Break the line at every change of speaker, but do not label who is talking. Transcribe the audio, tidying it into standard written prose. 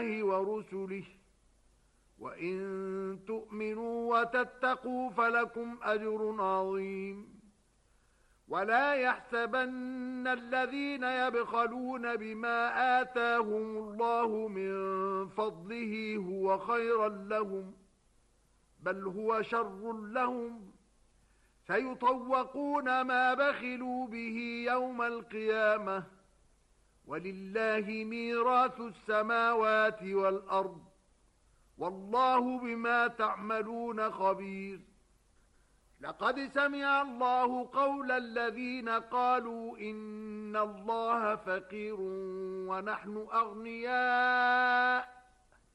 ورسله وإن تؤمنوا وتتقوا فلكم أجر عظيم ولا يحسبن الذين يبخلون بما آتاهم الله من فضله هو خيرا لهم بل هو شر لهم سيطوقون ما بخلوا به يوم القيامة ولله ميراث السماوات والأرض والله بما تعملون خبير لقد سمع الله قول الذين قالوا إن الله فقير ونحن أغنياء